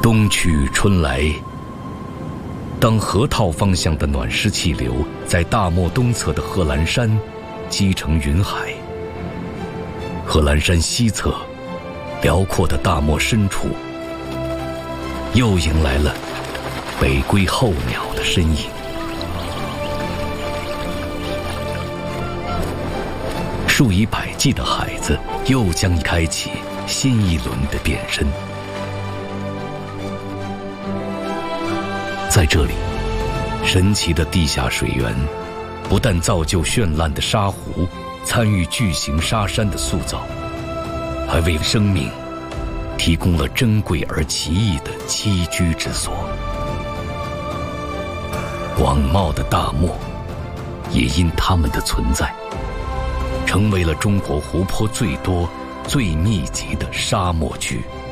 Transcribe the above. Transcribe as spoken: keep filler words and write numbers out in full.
冬去春来，当河套方向的暖湿气流在大漠东侧的贺兰山积成云海，贺兰山西侧辽阔的大漠深处，又迎来了北归候鸟的身影。数以百计的海子又将开启新一轮的变身。在这里，神奇的地下水源不但造就绚烂的沙湖，参与巨型沙山的塑造，还为生命提供了珍贵而奇异的栖居之所。广袤的大漠也因它们的存在，成为了中国湖泊最多、最密集的沙漠区。